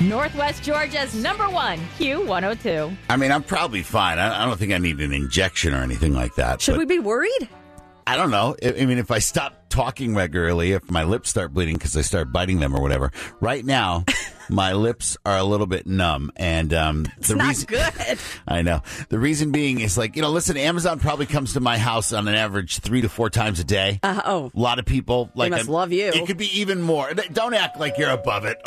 Northwest Georgia's #1 Q102. I mean, I'm probably fine. I don't think I need an injection or anything like that. Should we be worried? I don't know. I mean, if I stop talking regularly, if my lips start bleeding because I start biting them or whatever. Right now, my lips are a little bit numb. And the reason, good. I know. The reason being is listen, Amazon probably comes to my house on an average 3 to 4 times a day. A lot of people. They must love you. It could be even more. Don't act like you're above it.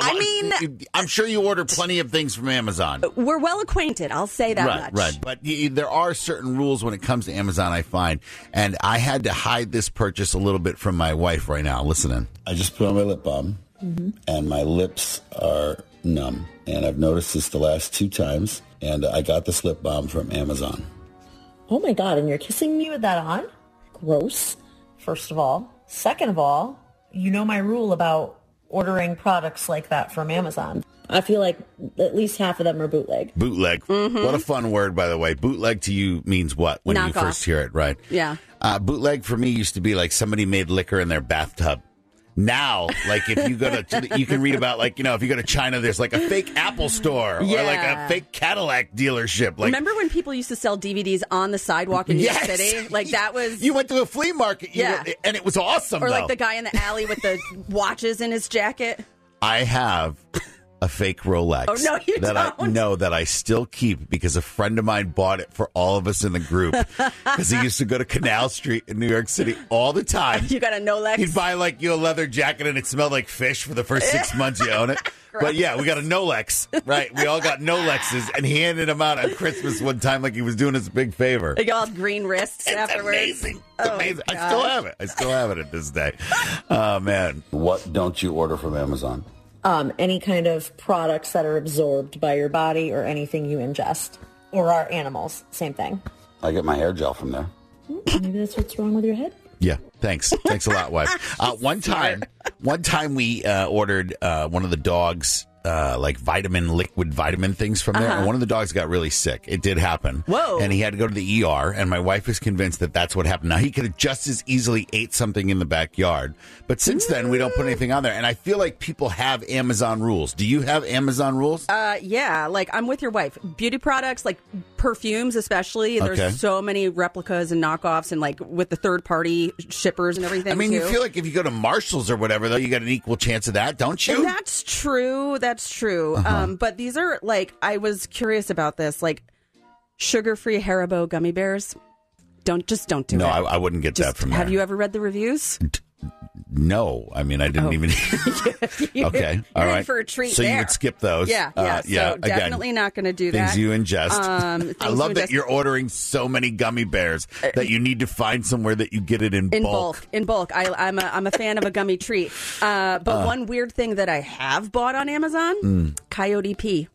I'm sure you order plenty of things from Amazon. We're well acquainted. I'll say that much. Right. But there are certain rules when it comes to Amazon, I find. And I had to hide this purchase a little bit from my wife right now. Listen in. I just put on my lip balm, and my lips are numb. And I've noticed this the last 2 times. And I got this lip balm from Amazon. Oh, my God. And you're kissing me with that on? Gross, first of all. Second of all, you know my rule about ordering products like that from Amazon. I feel like at least half of them are bootleg. Bootleg. What a fun word, by the way. Bootleg to you means what when you first hear it, right? Yeah. Bootleg for me used to be like somebody made liquor in their bathtub. Now, if you go to, you can read about, if you go to China, there's a fake Apple store or a fake Cadillac dealership. Remember when people used to sell DVDs on the sidewalk in New York City? That was... You went to a flea market, and it was awesome, Or the guy in the alley with the watches in his jacket. I have a fake Rolex. Oh, no, you don't. That I still keep because a friend of mine bought it for all of us in the group because he used to go to Canal Street in New York City all the time. You got a Nolex? He'd buy you a leather jacket and it smelled like fish for the first 6 months you own it. But yeah, we got a Nolex, right? We all got Nolexes, and he handed them out on Christmas one time like he was doing us a big favor. They all have green wrists afterwards. Amazing. It's amazing. I still have it. I still have it at this day. Oh, man. What don't you order from Amazon? Any kind of products that are absorbed by your body or anything you ingest. Or our animals. Same thing. I get my hair gel from there. Maybe that's what's wrong with your head? Yeah, thanks. Thanks a lot, wife. One time we ordered one of the dogs liquid vitamin things from there. And one of the dogs got really sick. It did happen. Whoa. And he had to go to the ER, and my wife is convinced that that's what happened. Now, he could have just as easily ate something in the backyard. But since then, we don't put anything on there. And I feel like people have Amazon rules. Do you have Amazon rules? Yeah. I'm with your wife. Beauty products, perfumes especially. There's so many replicas and knockoffs and with the third-party shippers and everything, I mean, you feel like if you go to Marshall's or whatever, though, you got an equal chance of that, don't you? And that's true. That's true. But these are I was curious about this, sugar-free Haribo gummy bears. Don't do it. No, I wouldn't get that from there. Have you ever read the reviews? No, I mean, I didn't even. Okay, all right. In for a treat. So you would skip those. Yeah. So definitely not going to do that. Things you ingest. I love that you're ordering so many gummy bears that you need to find somewhere that you get it in bulk. In bulk. I'm a fan of a gummy treat. But one weird thing that I have bought on Amazon: coyote pee.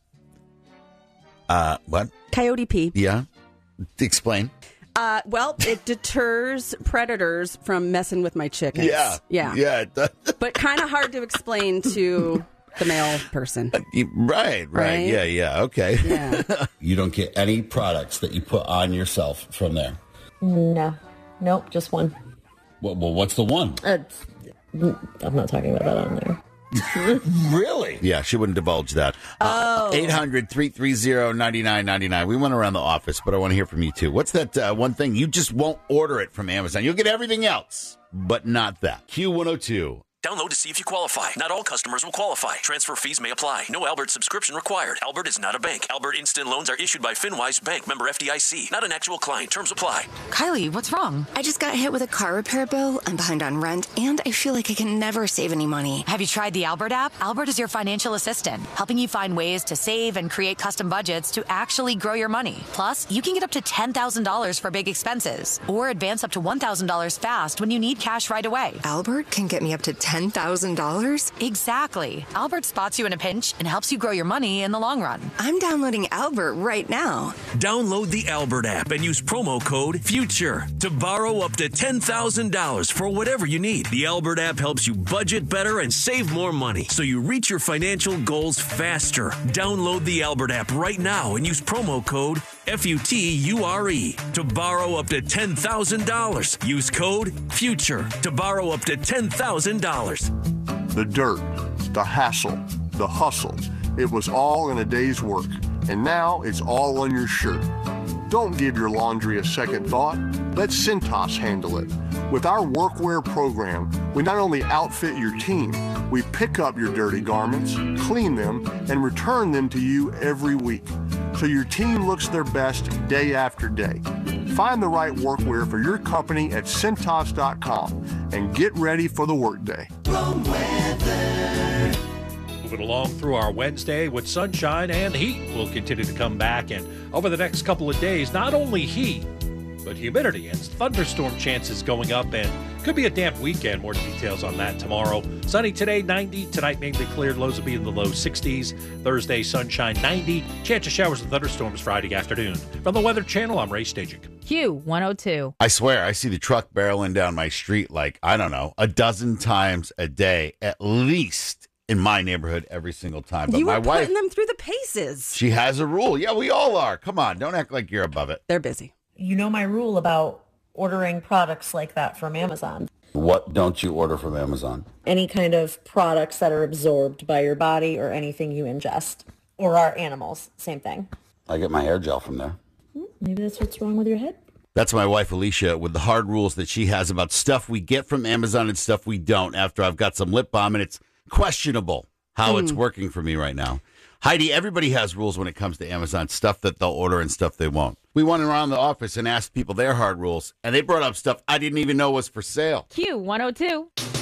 What? Coyote pee. Yeah. Explain. Well, it deters predators from messing with my chickens. Yeah. It does. But kind of hard to explain to the male person. Right. Yeah. Okay. Yeah. You don't get any products that you put on yourself from there? No. Nope, just one. Well, what's the one? I'm not talking about that on there. Really? Yeah, she wouldn't divulge that. 800-330-9999. We went around the office, but I want to hear from you, too. What's that one thing? You just won't order it from Amazon. You'll get everything else, but not that. Q102. Download to see if you qualify. Not all customers will qualify. Transfer fees may apply. No Albert subscription required. Albert is not a bank. Albert Instant Loans are issued by FinWise Bank, member FDIC. Not an actual client. Terms apply. Kylie, what's wrong? I just got hit with a car repair bill. I'm behind on rent, and I feel like I can never save any money. Have you tried the Albert app? Albert is your financial assistant, helping you find ways to save and create custom budgets to actually grow your money. Plus, you can get up to $10,000 for big expenses, or advance up to $1,000 fast when you need cash right away. Albert can get me up to $10,000? Exactly. Albert spots you in a pinch and helps you grow your money in the long run. I'm downloading Albert right now. Download the Albert app and use promo code FUTURE to borrow up to $10,000 for whatever you need. The Albert app helps you budget better and save more money so you reach your financial goals faster. Download the Albert app right now and use promo code FUTURE to borrow up to $10,000. Use code FUTURE to borrow up to $10,000. The dirt, the hassle, the hustle. It was all in a day's work, and now it's all on your shirt. Don't give your laundry a second thought. Let Cintas handle it. With our workwear program, we not only outfit your team, we pick up your dirty garments, clean them, and return them to you every week, so your team looks their best day after day. Find the right workwear for your company at Cintas.com and get ready for the workday. Moving along through our Wednesday with sunshine and heat will continue to come back, and over the next couple of days, not only heat, but humidity and thunderstorm chances going up, and could be a damp weekend. More details on that tomorrow. Sunny today, 90. Tonight, mainly cleared. Lows will be in the low 60s. Thursday, sunshine, 90. Chance of showers and thunderstorms Friday afternoon. From the Weather Channel, I'm Ray Stajic. Q102. I swear, I see the truck barreling down my street like, I don't know, a dozen times a day, at least in my neighborhood every single time. But You my were wife, putting them through the paces. she has a rule. Yeah, we all are. Come on, don't act like you're above it. They're busy. You know my rule about ordering products like that from Amazon. What don't you order from Amazon? Any kind of products that are absorbed by your body or anything you ingest. Or our animals, same thing. I get my hair gel from there. Maybe that's what's wrong with your head. That's my wife, Alicia, with the hard rules that she has about stuff we get from Amazon and stuff we don't, after I've got some lip balm, and it's questionable how it's working for me right now. Heidi, everybody has rules when it comes to Amazon, stuff that they'll order and stuff they won't. We went around the office and asked people their hard rules, and they brought up stuff I didn't even know was for sale. Q102.